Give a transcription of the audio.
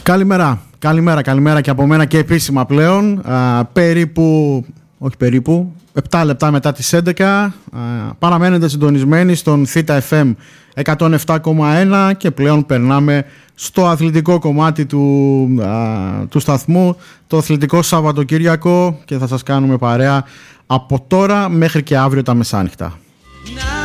Καλημέρα και από μένα και επίσημα πλέον. Περίπου 7 λεπτά μετά τις 11 παραμένετε συντονισμένοι στον Θήτα FM 107,1 και πλέον περνάμε στο αθλητικό κομμάτι του σταθμού, το αθλητικό Σαββατοκύριακο, και θα σας κάνουμε παρέα από τώρα μέχρι και αύριο τα μεσάνυχτα.